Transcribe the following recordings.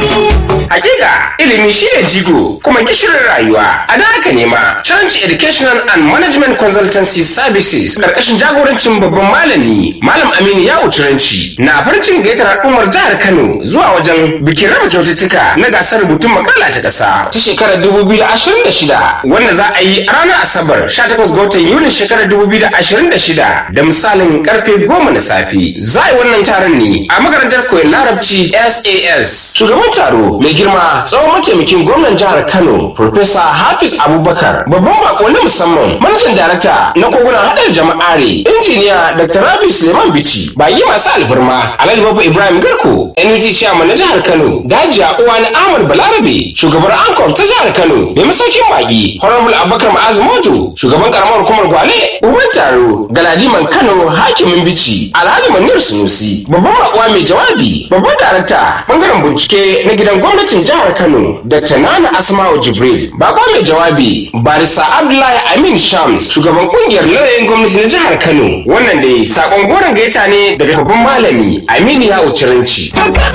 Hakika ilimi shine jigo kuma gishirin rayuwa. A da haka nema Challenge Educational and Management Consultancy Services karkashin jagorancin babban malami Malam Aminu Yawo Turanci na farin cikin gayyatar al'ummar jihar Kano zuwa wajen bikin raba kyaututtuka na gasar rubutun makala ta ƙasa ta shekarar 2026 wanda za a yi a ranar Asabar 18 ga watan Yulin shekarar 2026 da misalin karfe 10 na safe. Za a yi wannan taron ne a makarantar koyon Larabci SAS. Shugaban taro mai girma tsohon mataimakin gwamnan jihar Kano Professor Hafiz Abubakar, babban bako na musamman manajan darakta na kogunan hadar jama'are injiniya Dr. Rabi Suleiman Bichi, baki masu alfarma Alhaji Baffa Ibrahim Garko, NUT chairman na jihar Kano, Dajiya Uwani Ahmad Balarabe, shugabar ANCOF ta jihar Kano, mai masaukin baki Honorable Abubakar Ma'az Mojo, shugaban karamar hukumar Gwale, uban taro Galadiman Kano Hakimin Bichi, Alhaji Manir Sunusi, babban bako mai jawabi, babban darakta bangaren bincike na gidan gwamnatin jihar Kano, Dr. Nana Asma'u Jibril, bako mai jawabi Barisa Abdullahi Amin Shams, shugaban kungiyar lauyoyin gwamnati na jihar Kano. Wannan dai sakon goron gaita ne daga babban malami Aminu Yawo Turanci.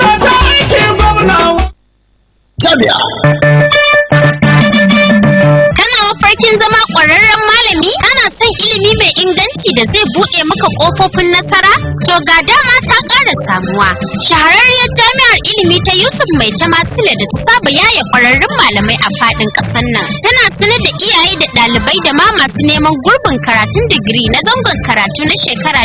Kana mafarkin zama ƙwararren malami? Ana son ilimi mai inganci da zai buɗe maka ƙofofin nasara? To ga dama ta ƙara samuwa. Shahararriyar jami'ar ilimi ta Yusuf Maitama Sule da ta saba yaya ƙwararrun malamai a faɗin ƙasar nan. Tana sanar da iyaye da ɗalibai da ma masu neman gurbin karatun digiri na zangon karatu na shekara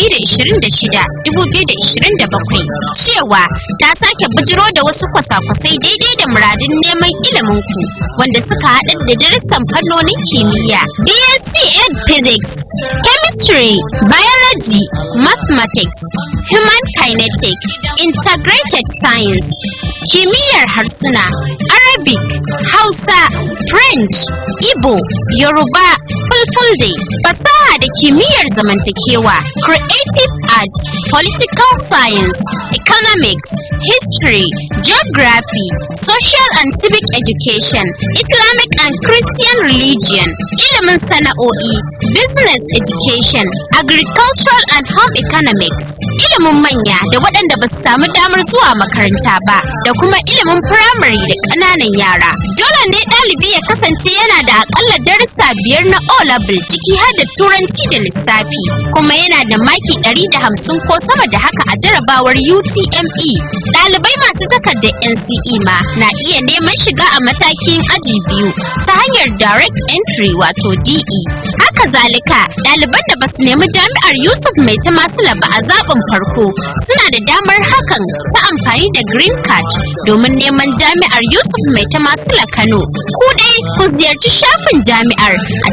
2026-2027 cewa ta sake bijiro da wasu kwasa-kwasai daidai da muradin neman ilimin ku wanda suka haɗa da darussan fannonin kimiyya, BSc Ed Physics, Chemistry, Biology, Mathematics, Human Kinetic, Integrated Science, kimiyyar harsuna, Arabic, Hausa, French, Igbo, Yoruba, Fulfulde, fasaha da kimiyyar zamantakewa, Creative Art, Political Science, Economics, History, Geography, Social and Civic Education, Islamic and Christian Religion, ilimin sana'o'i, Business Education, Agricultural and Home Economics, ilimin manya da waɗanda ba su samu damar zuwa makaranta ba, da kuma ilimin firamare da ƙananan yara. Dole ne ɗalibi ya kasance yana da aƙalla darussa 5 na O-level ciki har da Turanci da lissafi, kuma yana da maki 150 ko sama da haka a jarabawar UTME. Ɗalibai masu takardar NCE ma na iya neman shiga a matakin aji 2 ta hanyar direct entry wato DE. Haka zalika, ɗaliban da basu nemi jami'ar Yusuf Maitama Sule ba a zaɓin farko suna da damar hakan ta amfani da green card domin neman jami'ar Yusuf Maitama Sule Kano. Ku dai ku ziyarci shafin jami'ar a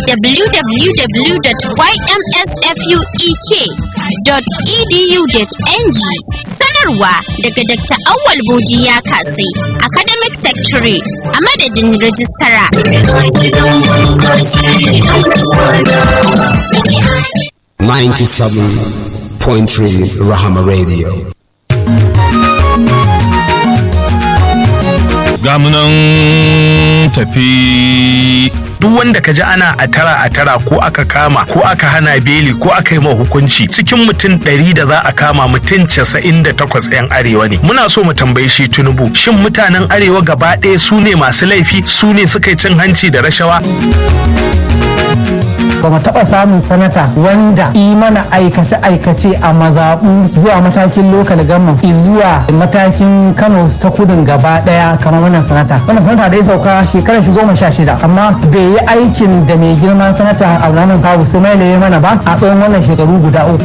www.ymsfuek.edu.ng. Sanarwa daga Dr. Awwal Bodiya Kasai, Academic Secretary a madadin Rajistara. 97.3 Rahama Radio. Gamunan tafi duk wanda ka ji ana a tara ko aka kama ko aka hana beli ko aka yi ma hukunci cikin mutum 100 da za a kama mutum 98 'yan arewa ne. Muna so mu tambaye shi Tinubu, shin mutanen arewa gaba ɗaya su ne masu laifi, su ne suka yi cin hanci da rashawa? ba mu taɓa samun sanata wanda yi mana aikace-aikace a mazaɓu zuwa matakin lokal government zuwa matakin Kano ta kudin gaba ɗaya kamar wannan sanata da ya sauka shekarar shi 16 amma bai yi aikin da mai girman sanata a wannan sabu Sumaila ya mana ba a tsawon wannan shekaru guda 3.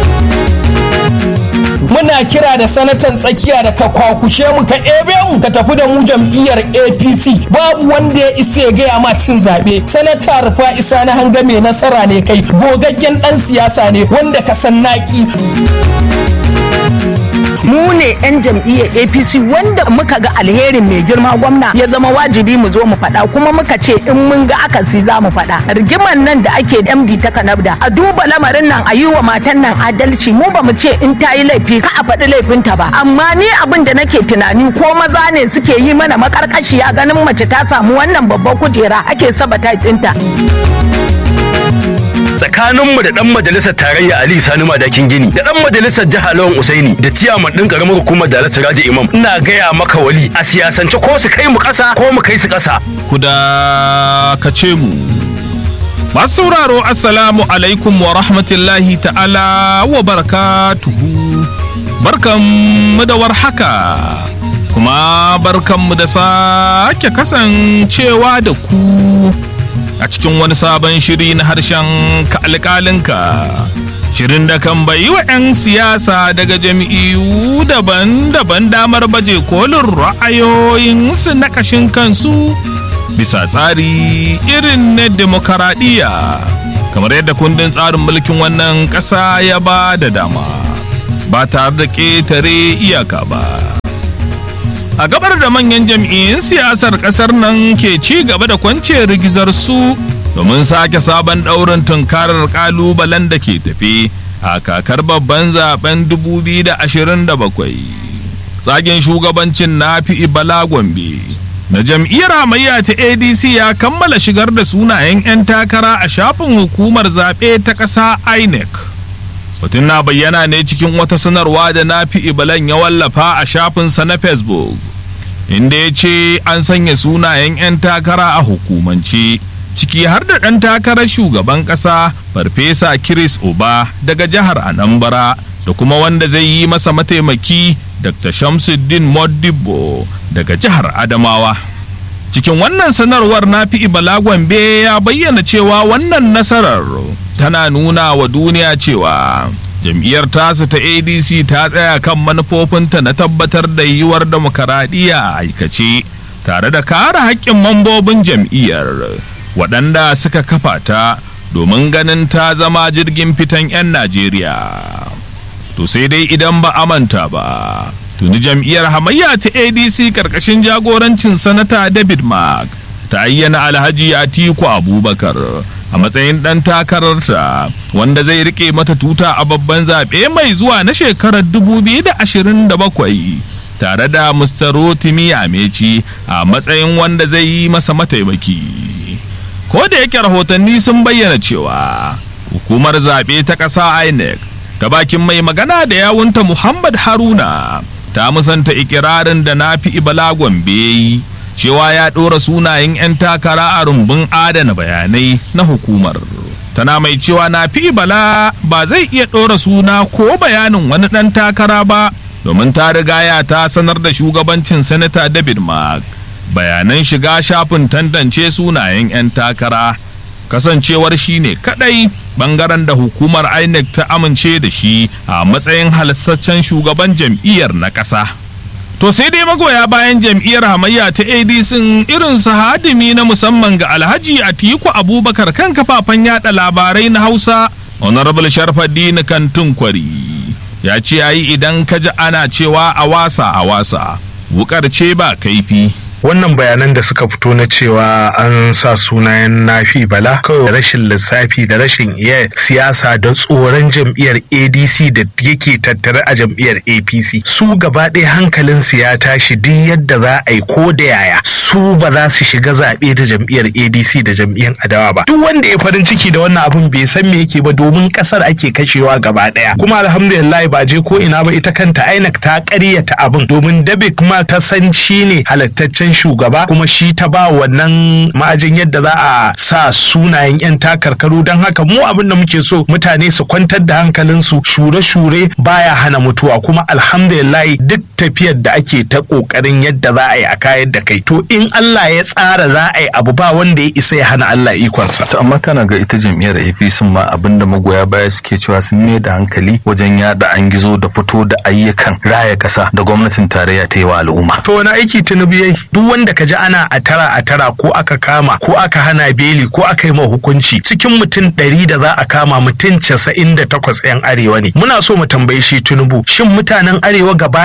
muna kira da sanatan tsakiya da ka kwakushe mu ka ebe mu ka tafi da mu jam'iyyar APC babu wanda ya isa ya gaya ma cin zaɓe. Sanata Rufa Isa na hanga mai nasara ne kai, gogaggen ɗan siyasa ne wanda ka san naki. mu ne 'yan jam'iyyar APC wanda muka ga alherin mai girma gwamna ya zama wajibi mu zo mu faɗa, kuma muka ce in mun ga akasi za mu faɗa. Rigiman nan da ake MD ta Kanabda a duba lamarin nan a yi wa matan nan adalci. Mu ba mu ce in ta yi laifi ka a faɗi laifinta ba, amma ni abin da nake tunani ko maza ne suke yi mana makarkashiya ganin mace ta samu wannan babbar kujera ake sabata ɗinta. tsakaninmu da dan majalisar tarayya Ali Sani Madakin Gini da dan majalisar jiha Lawan Usaini da ciyaman din karamar hukumar Dalat Siraji Imam. Ina gaya maka Wali, a siyasance ko su kai mu ƙasa ko mu kai su ƙasa. Ku da kace mu. Masu sauraro assalamu alaikum wa rahmatullahi ta'ala wa barakatuhu. Barkanmu da warhaka. Kuma barkanmu da sake kasancewa da ku a cikin wani sabon shiri na harshen alƙalinka. Shirin da kan bayi wa 'yan siyasa daga jami'u daban-daban damar baje kolin ra'ayoyinsu na ƙashin kansu bisa tsari irin na demokaradiyya, kamar yadda kundin tsarin mulkin wannan ƙasa ya ba da dama, ba tare da ƙetare iyaka ba. A gabar da manyan jam'iyyun siyasar ƙasar nan ke ci gaba da kwance rigizar su domin sake sabon ɗaurin tunkarar ƙalubalen da ke tafi a kakar babban zaben 2027. Tsagen shugabancin Nafi Bala Gombe na jam'iyyar hamayya ta ADC ya kammala shigar da sunayen 'yan takara a shafin hukumar zaɓe ta ƙasa INEC. Mutum na bayyana ne cikin wata sanarwa da Nafi Balan ya wallafa a shafinsa na Facebook, inda ya ce an sanya sunayen 'yan takara a hukumance, ciki har da ɗan takarar shugaban ƙasa Farfesa Chris Oba daga jihar Anambra da kuma wanda zai yi masa mataimaki Dr. Shamsuddin Modibo daga jihar Adamawa. Cikin wannan sanarwar Nafi Bala Gombe ya bayyana cewa wannan nasarar tana nuna wa duniya cewa jam'iyyar tasu ta ADC ta tsaya kan manufofinta na tabbatar da yiwuwar demokaradiyya a aikace, tare da kare haƙƙin mambobin jam'iyyar waɗanda suka kafa ta domin ganin ta zama jirgin fitan 'yan Najeriya. To sai dai idan ba a manta ba, tuni jam'iyyar hamayya ta ADC karkashin jagorancin sanata David Mark ta ayyana Alhaji Atiku Abubakar a matsayin ɗan takararta wanda zai rike mata tuta a babban zaɓe mai zuwa na shekarar 2027, tare da Mr. Rotimi Amechi a matsayin wanda zai yi masa mataimaki. Ko da yake rahotanni sun bayyana cewa hukumar zaɓe ta ƙasa INEC ta bakin mai magana da yawunta Muhammad Haruna ta musanta ikirarin da Nafi Bala Gombe cewa ya ɗora sunayen 'yan takara a rumbun adana bayanai na hukumar. Tana mai cewa Nafi Bala ba zai iya ɗora suna ko bayanin wani ɗan takara ba, domin ta rigaya ta sanar da shugabancin Sanata David Mark bayanan shiga shafin tantance sunayen 'yan takara, kasancewar shi ne kadai bangaren da hukumar INEC ta amince da shi a matsayin halastaccen shugaban jam'iyyar na ƙasa. To sai dai magoya bayan jam'iyyar hamayya ta ADC irin su hadimi na musamman ga Alhaji Atiku Abubakar kan kafafen yada labarai na Hausa, Honorable Sharfaddin Kantun Kwari, ya ce yayi idan ka ji ana cewa a wasa wukar ce ba kaifi. Wannan bayanan da suka fito na cewa an sa sunayen Nafi Bala kawai da rashin lissafi da rashin iya siyasa da tsoron jam'iyyar ADC da yake tattare a jam'iyyar APC, su gaba ɗaya hankalinsu ya tashi duk yadda za a yi ko da yaya su ba za su shiga zaɓe da jam'iyyar ADC da jam'iyyar adawa ba. Duk wanda ya farin ciki da wannan abun bai san me yake ba, domin ƙasar ake kashewa gaba ɗaya. Kuma alhamdulillah ba je ko ina ba, ita kanta INEC ta ƙaryata abin, domin David kuma ta san shi ne halattaccen shugaba, kuma shi ta ba wannan ma'ajin yadda za a sa sunayen 'yan takarkaru. Don haka mu abin da muke so mutane su kwantar da hankalinsu, shure-shure baya hana mutuwa, kuma alhamdulillah duk tafiyar da ake ta kokarin yadda za a yi a kayar da kai, to in Allah ya tsara za a yi abu ba wanda ya isa ya hana Allah ikonsa. Amma kana ga ita jam'iyyar APC ma abinda magoya baya suke cewa sun mai da hankali wajen yada an gizo da fito da ayyukan raya kasa da gwamnatin tarayya ta yi wa al'umma. To wani aiki Tinubu yayi? Duk wanda ka ji ana a tara ko aka kama ko aka hana beli ko aka yi ma hukunci, cikin mutum 100 da za a kama mutum 98 'yan arewa ne. Muna so mu tambaye shi Tinubu, shin mutanen arewa gaba ɗaya su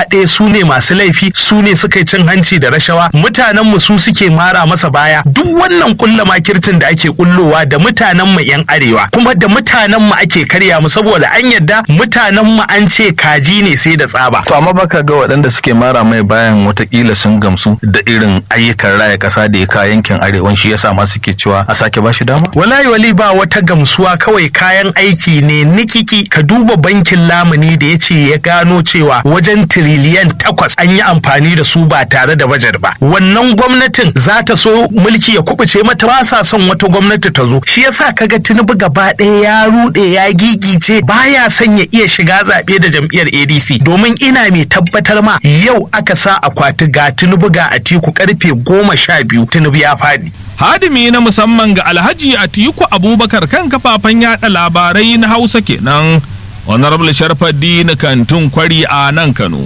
su ne masu laifi, su ne suka yi cin hanci da rashawa, mutanen mu su suke mara masa baya. Duk wannan kulla makircin da ake kullowa da mutanen mu yan arewa, kuma da mutanen mu ake karya mu, saboda an yadda mutanen mu an ce kaji ne sai da tsaba. To amma baka ga waɗanda suke mara mai bayan watakila sun gamsu da irin ayyukan raya ƙasa da ya kawo yankin arewan, shi yasa ma suke cewa a sake bashi dama? Wallahi wali ba wata gamsuwa, kawai kayan aiki ne nikiki. Ka duba bankin lamuni da ya ce ya gano cewa wajen tiriliyan 8 an yi amfani da su ba tare da bajet ba. Wannan gwamnatin za ta so mulki ya kubuce mata, ba sa son wata gwamnati ta zo. Shi yasa kaga Tinubu gaba ɗaya ya ruɗe, ya gigice, baya son ya iya shiga zaɓe da jam'iyyar ADC. Domin ina mai tabbatar ma yau aka sa akwati ga Tinubu ga Atiku karfe 12 Tinubu ya faɗi. Hadimi na musamman ga Alhaji Atiku Abubakar kan kafafen yada labarai na Hausa kenan, Honorable Sharfaddin Kantun Kwari a nan Kano.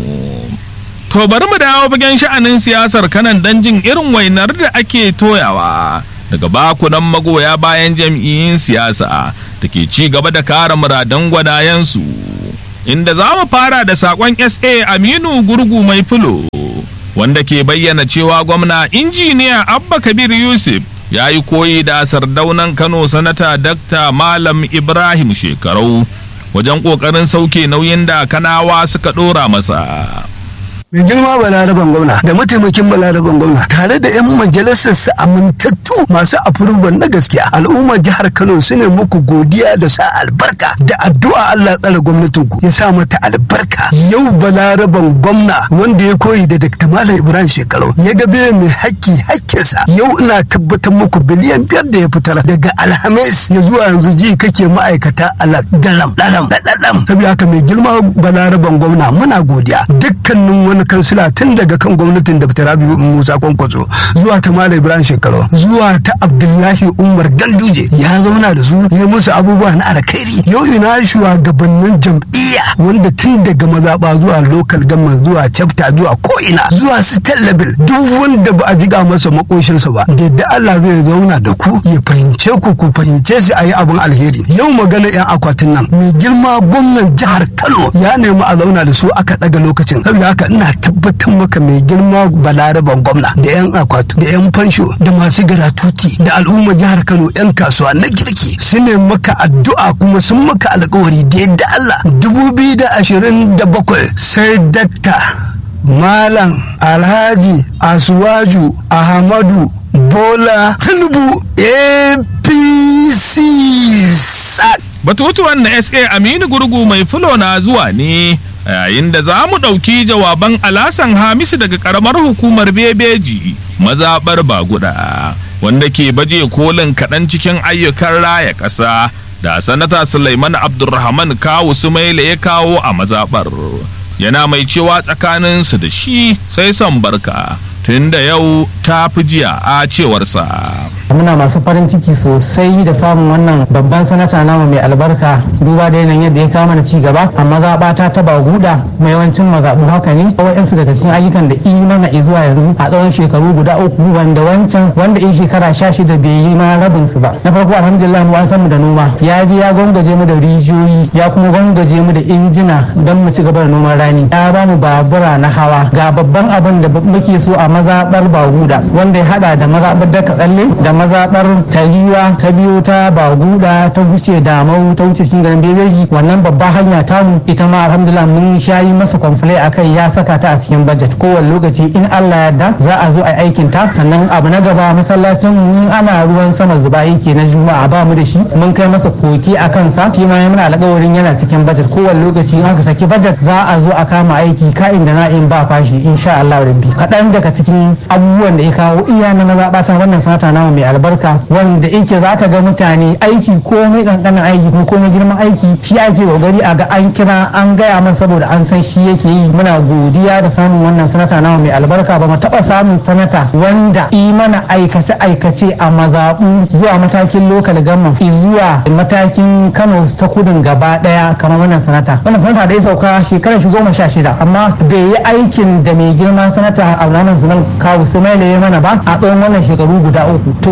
To bari mu dawo fagen sha'anin siyasar kanan dan jin irin wainar da ake toyawa daga bakunan magoya bayan jam'iyyun siyasa da ke ci gaba da kare muradan gwanayensu. Inda za mu fara da sakon SA Aminu Gurgu Mai Fulo, wanda ke bayyana cewa gwamna injiniya Abba Kabir Yusuf ya yi koyi da sardaunan Kano sanata Dr. Malam Ibrahim Shekarau wajen ƙoƙarin sauke nauyin da Kanawa suka ɗora masa. mai girma balaraban gwamna da mataimakin balaraban gwamna tare da 'yan majalisar su amintattu masu afurban na gaskiya, al'ummar jihar Kano su ne muku godiya da sa albarka da addu'a Allah tsara gwamnatin ku ya sa mata albarka. Yau balaraban gwamna wanda ya koyi da Dr. Malam Ibrahim Shekarau ya ga bai mai hakkinsa, yau ina tabbatar muku biliyan 5 da ya fitar daga Alhamis ya zuwa yanzu ji kake ma'aikata ala dalam saboda haka mai girma balaraban gwamna muna godiya. Dukkanin wani kansila tun daga kan gwamnatin Dr. Rabi'u Musa Kwankwaso zuwa ta Malam Ibrahim Shekarau zuwa ta Abdullahi Umar Ganduje ya zauna da su ya musu abubuwa na alkhairi. Yau ina shugabannin jam'iyya wanda tun daga mazaba zuwa local government zuwa chapter zuwa ko'ina zuwa state level, duk wanda ba a jiga masa makoshinsa ba, da yadda Allah zai zauna da ku ya fahimce ku fahimce shi a yi abin alheri. Yau magana 'yan akwatin nan mai girma gwamnan jihar Kano ya nemi a zauna da su aka daga lokacin. Saboda haka ina tabbatar maka mai girma balaraban gwamna da 'yan akwatu da 'yan fansho da masu garatuti da al'umma jihar Kano 'yan kasuwa na kirki su ne maka addu'a kuma sun maka alkawari da yadda Allah 2027 sai Dakta Malam Alhaji Asuwaju Ahmadu Bola Tinubu APC. Batutuwan na SA Aminu Gurgu Mai Fulo na zuwa ne yayin da za mu ɗauki jawaban Alasan Hamisu daga ƙaramar hukumar Bebeji mazaɓar Baguda, wanda ke baje kolin kaɗan cikin ayyukan raya ƙasa da sanata Sulaiman Abdulrahman Kawu Sumaila ya kawo a mazaɓar. Yana mai cewa tsakaninsu da shi sai son barka, tun da yau ta fi jiya a cewarsa. Muna masu farin ciki sosai da samun wannan babban sanata namu mai albarka, duba da yanayin yadda ya kawo mana ci gaba a mazaɓata ta Baguda, mai yawancin mazaɓu haka ne. Waɗansu daga cikin ayyukan da mana zuwa yanzu a tsawon shekaru guda 3, wanda in shekara 16 bai yi ma rabin su ba. Na farko alhamdulillah mu an san mu da noma, ya je ya gwangwaje mu da rijiyoyi, ya kuma gwangwaje mu da injina don mu ci gaba da noman rani, ya ba mu babura na hawa. Ga babban abin da muke so a mazaɓar Baguda, wanda ya hada da mazaɓar Daka Tsalle da mazaɓar Tariwa ta biyo ta Baguda ta wuce Damau ta wuce cikin garin Bebeji. Wannan babba hanya tamu ita ma alhamdulillah mun shayi masa kwamfule akai, ya saka ta a cikin budget. Kowane lokaci in Allah yarda za a zo a aikin ta. Sannan abu na gaba masallacin mu in ana ruwan sama zuba yake na Juma'a ba mu da shi, mun kai masa koki a kansa, shi ma ya muna alƙawarin yana cikin budget. Kowane lokaci in aka saki budget za a zo a kama aiki ka'in da na'in ba fashi insha Allah rabbi. Kaɗan daga cikin abubuwan da ya kawo iya na mazaɓata wannan sanata namu mai albarka, wanda yake za ka ga mutane aiki komai kankanin aiki kuma komai girman aiki shi ake kokari a ga an kira an gaya masa saboda an san shi yake yi. Muna godiya da samun wannan sanata namu mai albarka, ba mu taɓa samun sanata wanda mana aikace a mazaɓu zuwa matakin local government zuwa matakin Kano ta kudin gaba ɗaya kamar wannan sanata. Wannan sanata da ya sauka shekarar 16 amma bai yi aikin da mai girma sanata Abdulrahman Kawu Sumaila ya mana ba a tsawon wannan shekaru guda 3. To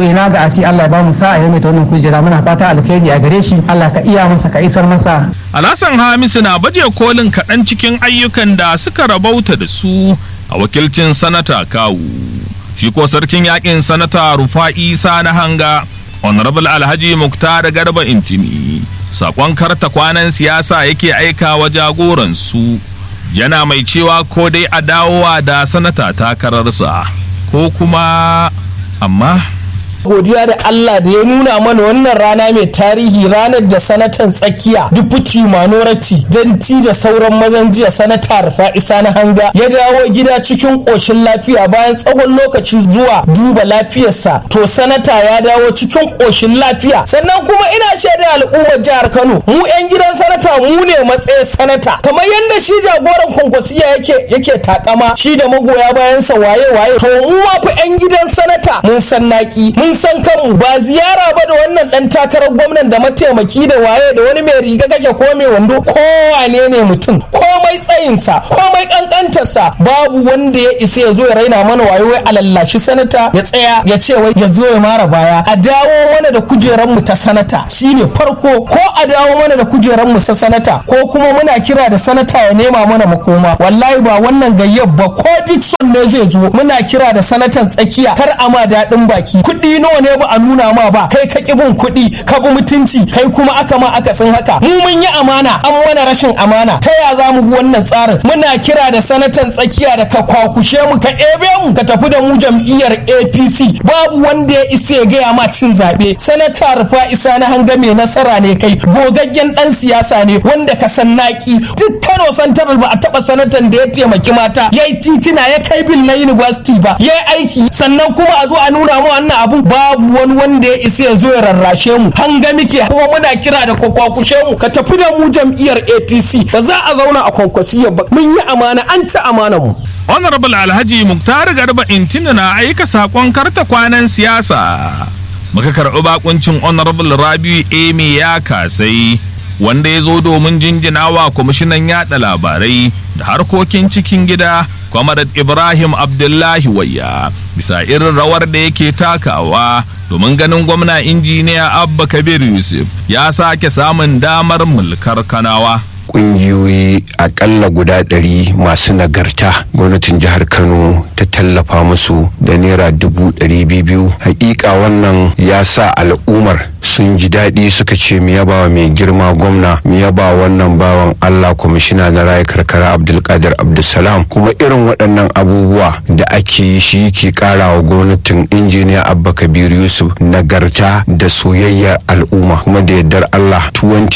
ina ga asi Allah ya ba mu sa'a ya mai ta wannan kujera, muna fata alkhairi a gare shi, Allah ka iya masa ka isar masa. Alhassan Hamisu na baje kolin kaɗan cikin ayyukan da suka rabauta da su a wakilcin sanata Kawu. Shi ko sarkin yakin sanata Rufa'i Isa na Hanga, Honorable Alhaji Muktar Garba Intini, sakon karta kwanan siyasa yake aika wa jagoransu, yana mai cewa ko dai a dawowa da sanata takararsa ko kuma amma godiya da Allah da ya nuna mana wannan rana mai tarihi, ranar da sanatan tsakiya Deputy Minority Danti da sauran mazan jiya sanata Rufa'i Isa na Hanga ya dawo gida cikin ƙoshin lafiya bayan tsawon lokaci zuwa duba lafiyarsa. To sanata ya dawo cikin ƙoshin lafiya, sannan kuma ina shaida al'ummar jihar Kano, mu 'yan gidan sanata mu ne matsayin sanata, kamar yadda shi jagoran kwankwasiya yake takama shi da magoya bayansa waye to mu ma fa 'yan gidan sanata mun san naki, mun san kanmu, ba ziyara ba da wannan dan takarar gwamnan da mataimaki da waye da wani mai riga kake ko mai wando, kowane ne mutum, komai tsayinsa komai kankantarsa, babu wanda ya isa ya zo ya raina mana wayo wai alallashi sanata ya tsaya ya ce wai ya zo ya mara baya. A dawo mana da kujeran mu ta sanata shine farko, ko a dawo mana da kujeran mu ta sanata, ko kuma muna kira da sanata ya nema mana makoma. Wallahi ba wannan gayyar ba, ko Dixon ne zai zo, muna kira da sanatan tsakiya kar a ma daɗin baki. Kuɗi nawa ne ba a nuna ma ba, kai ka bin kuɗi ka bi mutunci, kai kuma aka ma akasin haka. Mu mun yi amana, an mana rashin amana, ta ya za mu bi wannan tsarin? Muna kira da sanatan tsakiya da ka kwakushe mu, ka ebe mu, ka tafi da mu jam'iyyar APC. Babu wanda ya isa ya gaya ma cin zaɓe. Sanata Rufa'i Isa na Hanga mai nasara ne kai, gogaggen ɗan siyasa ne wanda ka san naki. Duk Kano Central ba a taɓa sanatan da ya taimaki mata, ya yi titina, ya kai bil na university ba, ya yi aiki, sannan kuma a zo a nuna mu wannan abu. Babu wani wanda ya isa ya zo ya rarrashe mu. Hanga muke, kuma muna kira da kwakwakushe mu, ka tafi da mu jam'iyyar APC. Ba za a zauna a kwankwasiyar ba, mun yi amana, an ci amana mu. Honorable Alhaji Muktar Garba Intini na aika sakon karta kwanan siyasa. Muka karɓi bakuncin Honorable Rabiu Emi ya kasai, wanda ya zo domin jinjinawa kwamishinan yaɗa labarai da harkokin cikin gida Comrade Ibrahim Abdullahi Wayya bisa irin rawar da yake takawa domin ganin gwamna injiniya Abba Kabir Yusuf ya sake samun damar mulkar Kanawa. Ƙungiyoyi akalla guda 100 masu nagarta gwamnatin jihar Kano ta tallafa musu da naira 200,000. Hakika wannan ya sa al'ummar sun ji daɗi, suka ce mu yaba wa mai girma gwamna, mu yaba wannan bawan Allah kwamishina na raya karkara Abdulkadir Abdulsalam. Kuma irin waɗannan abubuwa da ake yi shi ke ƙara wa gwamnatin injiniya Abba Kabir Yusuf nagarta da soyayyar al'umma. Kuma da yardar Allah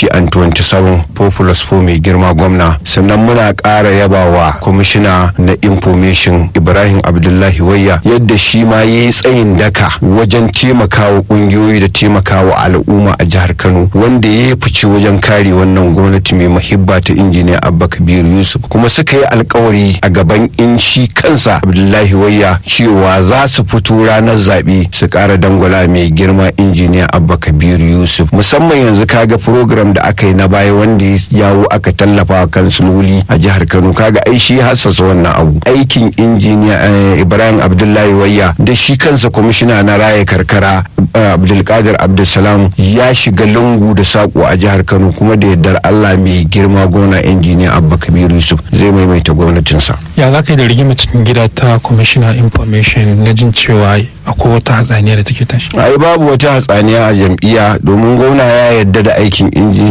2027 populous mai girma gwamna. Sannan muna ƙara yabawa kwamishina na information Ibrahim Abdullahi Wayya yadda shi ma ya yi tsayin daka wajen taimakawa ƙungiyoyi da taimakawa al'umma a jihar Kano, wanda ya fice wajen kare wannan gwamnati mai mahibba ta injiniya Abba Kabir Yusuf. Kuma suka yi alkawari a gaban shi kansa Abdullahi Wayya cewa za su fito ranar zaɓe su ƙara dangwala mai girma injiniya Abba Kabir Yusuf. Musamman yanzu kaga program da aka yi na baya wanda ya yawo aka tallafa kansiloli a jihar Kano, kaga ai shi hassasa wannan abu. Aikin injiniya Ibrahim Abdullahi Wayya da shi kansa kwamishina na raya karkara Abdulkadir Abdulsalam ya shiga lungu da sako a jihar Kano, kuma da yardar Allah mai girma gona injiniya Abba Kabir Yusuf zai maimaita gwamnatinsa. Ya za ka yi da rigima cikin gida ta kwamishina information na jin cewa akwai wata hatsaniya da take tashi? Ai babu wata hatsaniya a jam'iyya, domin gwamna ya yarda da aikin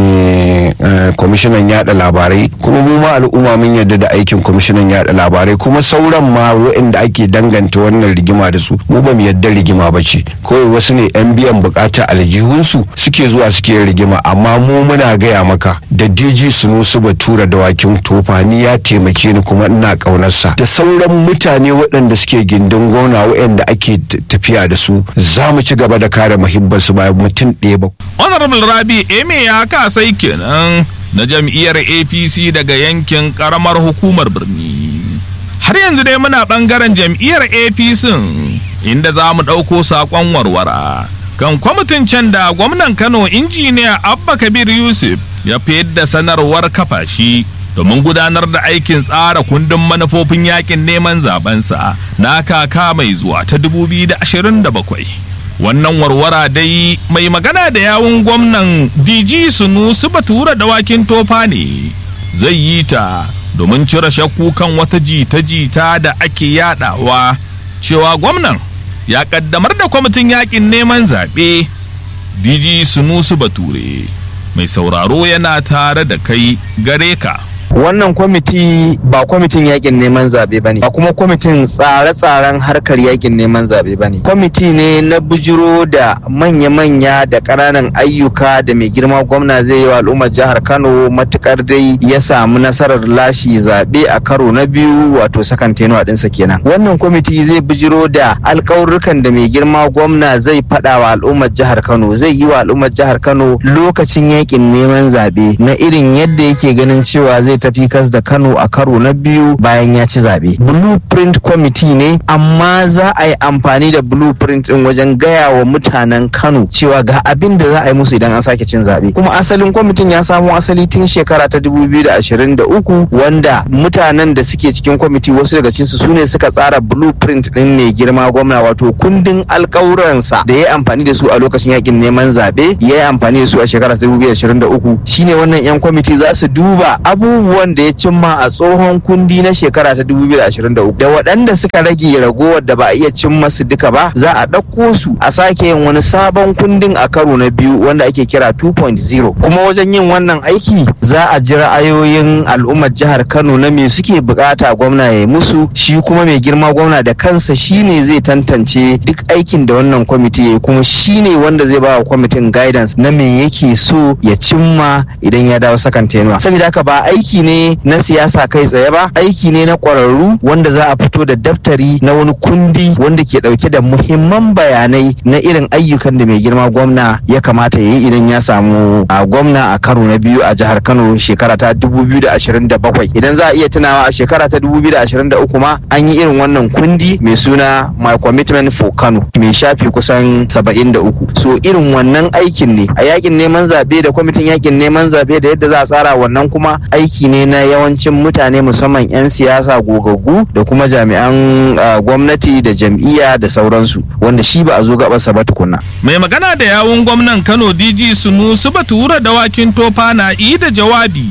kwamishinan yada labarai, kuma mu ma al'umma mun yarda da aikin kwamishinan yada labarai. Kuma sauran ma waɗanda ake danganta wannan rigima da su, mu ba mu yarda rigima ba ce, kawai wasu ne yan biyan bukata aljihunsu suke zuwa suke rigima. Amma mu muna gaya maka da DG Sunusi Batura Dawakin Tofa ni ya taimake ni kuma ina ƙaunarsa, da sauran mutane waɗanda suke gindin gwamna waɗanda ake tafiya da su, za mu ci gaba da kare muhibbarsu ba mutum ɗaya ba. Honorable Rabi Eme ya kasai kenan na jam'iyyar APC daga yankin karamar hukumar birni. Har yanzu dai muna bangaren jam'iyyar APC inda za mu ɗauko saƙon warwara kan kwamitin can da gwamnan Kano injiniya Abba Kabir Yusuf ya fi da sanarwar kafa shi domin gudanar da aikin tsara kundin manufofin yakin neman zabensa na kaka mai zuwa ta 2027. Wannan warwara dai mai magana da yawun gwamnan DG Sunusi Bature Dawakin Tofa ne zai yi ta domin cire shakku kan wata jita-jita da ake yadawa cewa gwamnan ya kaddamar da kwamitin yakin neman zaɓe. DG Sunusi Bature mai sauraro yana tare da kai gare ka. Wannan kwamiti ba kwamitin yakin neman zabe bane, ba kuma kwamitin tsare-tsaren harkar yakin neman zabe bane. Kwamiti ne na bujiro da manya-manya da ƙananan ayyuka da mai girma gwamna zai yi wa al'ummar jihar Kano matukar dai ya samu nasarar lashi zabe a karo na biyu, wato sakan tenuwa ɗinsa kenan. Wannan kwamiti zai bujiro da alƙawurrukan da mai girma gwamna zai faɗa wa al'ummar jihar Kano, zai yi wa al'ummar jihar Kano lokacin yakin neman zabe, na irin yadda yake ganin cewa zai tafi kas da Kano a karo na biyu bayan ya ci zabe. Blueprint committee ne, amma za a yi amfani da blueprint din wajen gaya wa mutanen Kano cewa ga abin da za a yi musu idan an sake cin zabe. Kuma asalin kwamitin ya samo asali tun shekara ta 2023, wanda mutanen da suke cikin kwamiti wasu daga cikinsu su ne suka tsara blueprint din mai girma gwamna, wato kundin alkawuransa da ya yi amfani da su a lokacin yakin neman zabe, ya yi amfani da su a shekara ta 2023. Shine wannan 'yan kwamiti za su duba abubuwan da ya cimma a tsohon kundi na shekara ta 2023 da waɗanda suka rage ragowar da ba a iya cimma su duka ba, za a ɗauko su a sake yin wani sabon kundin a karo na biyu wanda ake kira 2.0. kuma wajen yin wannan aiki za a ji ra'ayoyin al'ummar jihar Kano na me suke bukata gwamna ya yi musu, shi kuma mai girma gwamna da kansa shine zai tantance duk aikin da wannan kwamiti ya yi, kuma shine wanda zai ba wa kwamitin guidance na me yake so ya cimma idan ya dawo sakan tenuwa. Saboda haka ba aiki ne na siyasa kai tsaye ba, aiki ne na ƙwararru wanda za a fito da daftari na wani kundi wanda ke ɗauke da muhimman bayanai na irin ayyukan da mai girma gwamna ya kamata ya yi idan ya samu gwamna a karo na biyu a jihar Kano shekara ta 2027. Idan za a iya tunawa a shekara ta 2023 ma an yi irin wannan kundi mai suna My Commitment for Kano mai shafi kusan 73. So irin wannan aikin ne a yakin neman zaɓe da kwamitin yakin neman zaɓe da yadda za a tsara wannan kuma aiki ne na yawancin mutane musamman 'yan siyasa gogaggu da kuma jami'an gwamnati da jam'iyya da sauransu, wanda shi ba a zo gabarsa ba tukunna. Mai magana da yawun gwamnan Kano DG Sunusi Bature Dawakin Tofa na da jawabi.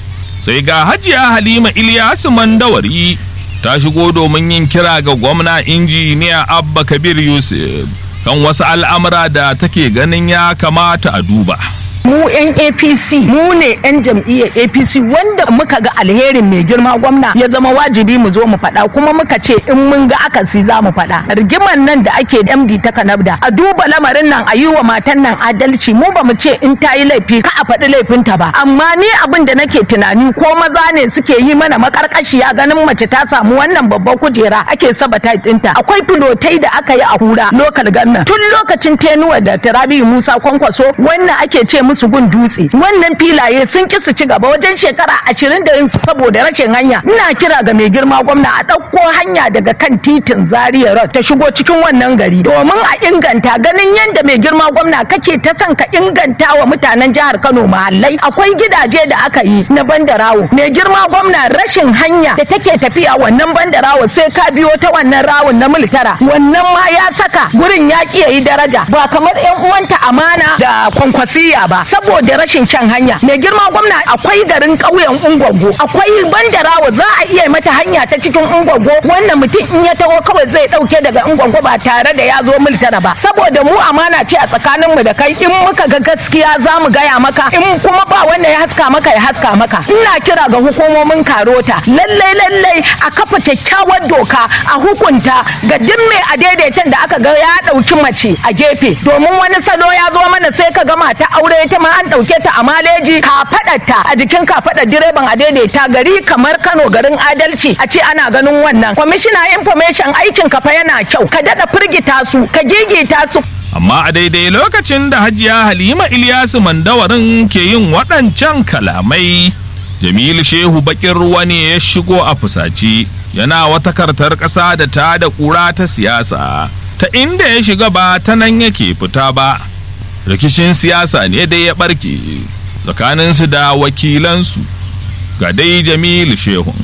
Sai ga Hajiya Halima Ilyasu Mandawari ta shigo domin yin kira ga gwamna injiniya Abba Kabir Yusuf kan wasu al'amura da take ganin ya kamata a duba. mu 'yan APC mu ne 'yan jam'iyyar APC wanda muka ga alherin mai girma gwamna ya zama wajibi mu zo mu faɗa, kuma muka ce in mun ga akasi za mu faɗa. Rigiman nan da ake MD ta Kanabda a duba lamarin nan, a yi wa matan nan adalci. Mu ba mu ce in ta yi laifi ka a faɗi laifinta ba, amma ni abin da nake tunani ko maza ne suke yi mana makarkashiya ganin mace ta samu wannan babbar kujera ake sabata ɗinta. Akwai filotai da aka yi a hura lokal gannan tun lokacin tenuwa da Tarabiyu Musa Kwankwaso wannan ake ce musu gun dutse. Wannan filaye sun ki su ci gaba wajen shekara 20 da yin saboda rashin hanya. Ina kira ga mai girma gwamna a ɗauko hanya daga kan titin Zaria Road ta shigo cikin wannan gari domin a inganta, ganin yadda mai girma gwamna kake ta son ka inganta wa mutanen jihar Kano mahallai. Akwai gidaje da aka yi na bandarawo. Mai girma gwamna rashin hanya da take tafiya wannan bandarawo sai ka biyo ta wannan rawun na militara. Wannan ma ya saka gurin ya ki yayi daraja ba kamar 'yan uwanta Amana da Kwankwasiya ba saboda rashin kyan hanya. Mai girma gwamna akwai garin ƙauyen Ungwaggo, akwai bandarawo za a iya mata hanya ta cikin Ungwaggo wanda mutum in ya taho kawai zai ɗauke daga Ungwaggo ba tare da ya zo miltara ba. Saboda mu amana ce a tsakanin mu da kai, in muka ga gaskiya za mu gaya maka, in kuma ba wanda ya haska maka ya haska maka. Ina kira ga hukumomin Karota lallai a kafa kyakkyawar doka a hukunta ga duk mai adaidaitan da aka ga ya ɗauki mace a gefe, domin wani salo ya zo mana sai ka ga mata aure ta ma an ɗauke ta a maleji kafaɗarta a jikin kafaɗar direban a daidaita. Gari kamar Kano garin adalci a ce ana ganin wannan. Kwamishina information aikin kafa yana kyau, ka daɗa firgita su ka gigita su. Amma a daidai lokacin da Hajiya Halima Ilyasu Mandawarin ke yin waɗancan kalamai, Jamilu Shehu Bakin Ruwa ne ya shigo a fusaci, yana wata kartar ƙasa da ta da ƙura ta siyasa, ta inda ya shiga ba ta nan yake fita ba. Rikicin siyasa ne dai ya ɓarke tsakaninsu da wakilansu. Ga dai Jamilu Shehu.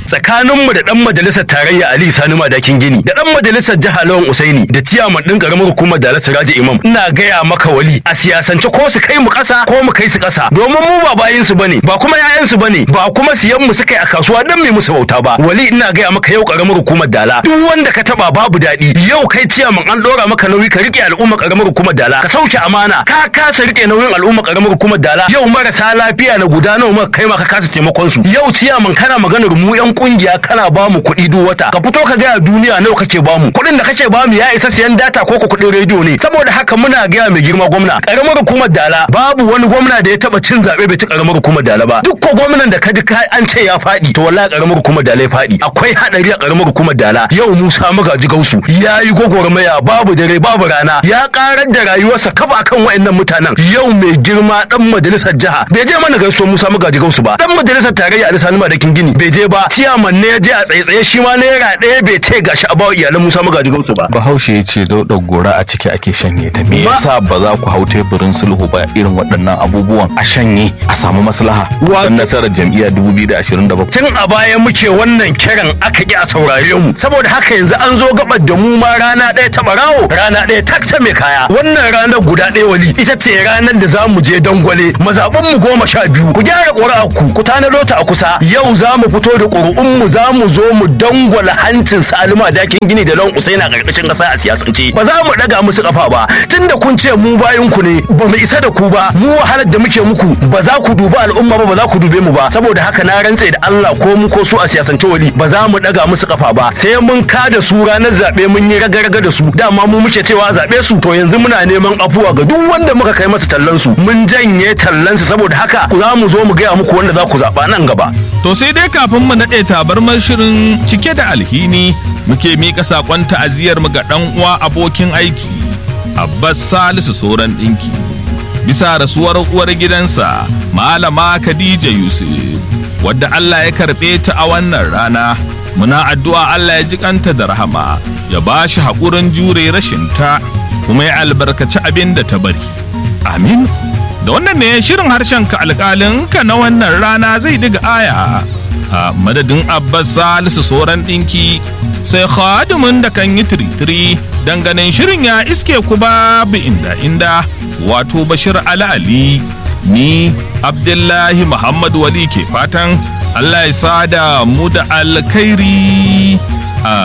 tsakaninmu da dan majalisar tarayya Ali Sani Madakin Gini da dan majalisar jiha Lawan Usaini da ciyaman din karamar hukumar Dala Siraji Imam, ina gaya maka Wali, a siyasance ko su kai mu kasa ko mu kai su kasa, domin mu ba bayin su bane, ba kuma yayan su bane, ba kuma siyan mu suka yi a kasuwa dan mai musu bauta ba. Wali, ina gaya maka yau karamar hukumar Dala duk wanda ka taba babu daɗi. Yau kai ciyaman an dora maka nauyi ka rike al'umma karamar hukumar Dala, ka sauke amana, ka kasa rike nauyin al'umma karamar hukumar Dala. Yau marasa lafiya na gudanar maka kai ma ka kasa taimakon su. Yau ciyaman kana maganar mu yan kungiya kana ba mu kuɗi duk wata, ka fito ka gaya duniya nawa kake ba mu. Kuɗin da kake ba mu ya isa siyan data ko kuɗin rediyo ne. Saboda haka muna gaya mai girma gwamna, karamar hukumar Dala babu wani gwamna da ya taba cin zabe bai ci karamar hukumar Dala ba. Duk ko gwamnan da ka ji an ce ya faɗi to wallahi karamar hukumar Dala ya faɗi. Akwai hadari a karamar hukumar Dala. Yau Musa Magaji Gausu ya yi gwagwarmaya babu dare babu rana, ya karar da rayuwarsa kafa akan wayannan mutanen. Yau mai girma dan majalisar jiha bai je mana gaisuwar Musa Magaji Gausu ba. Dan majalisar tarayya Ali Sani Madakin Gini bai je ba. Ciyaman ne ya je a tsaye shi ma naira ɗaya bai ce gashi a bawa iyalan Musa Magaji Gausu ba. Bahaushe ya ce daudar gora a ciki ake shanye ta. Me yasa ba za ku hau teburin sulhu ba irin waɗannan abubuwan a shanye a samu maslaha don nasarar jam'iyya 2027? Tun a baya muke wannan kiran aka ki a saurare mu, saboda haka yanzu an zo gabar da mu ma rana ɗaya ta barawo rana ɗaya takta mai kaya. Wannan ranar guda ɗaya Wali ita ce ranar da za mu je Dangwale mazaɓin mu 12. Ku gyara ƙuri'ar ku tanado ta a kusa. Yau za mu fito da ƙuri'un mu, za mu zo mu dangwala hancin Sani Madakin Gini da Lawan Usaini a ƙarƙashin ƙasa a siyasance. Ba za mu ɗaga musu ƙafa ba, tunda kun ce mu bayan ku ne, ba mu isa da ku ba. Mu wahalar da muke muku ba za ku dubi al'umma ba za ku dube mu ba. Saboda haka na rantse da Allah ko mu ko su a siyasance Wali ba za mu ɗaga musu ƙafa ba, sai mun kada su ranar zaɓe mun yi raga-raga da su. Dama mu muke cewa zaɓe su, to yanzu muna neman afuwa ga duk wanda muka kai masa tallan su. Mun janye tallan su, saboda haka za mu zo mu gaya muku wanda za ku zaɓa nan gaba. To sai dai kafin mu naɗe tabarmar shirin cike da alhini muke miƙa saƙon ta'aziyar mu ga ɗan uwa abokin aiki Abbas Salisu Soran ɗinki bisa rasuwar uwar gidansa Malama Khadija Yusuf, wadda Allah ya karɓe ta a wannan rana. Muna addu'a Allah ya ji kanta da rahama, ya ba shi haƙurin jure rashin ta, kuma ya albarkaci abin da ta bari. Amin. Da wannan ne shirin harshen ka alƙalin ka na wannan rana zai diga aya. A madadin Abbas Salisu Soran ɗinki sai khadimin da kan yi tiritiri ganin shirin ya iske ku babu inda wato Bashir Ali. Ni Abdullahi Muhammad Wali ke fatan Allah ya sada mu da alkhairi.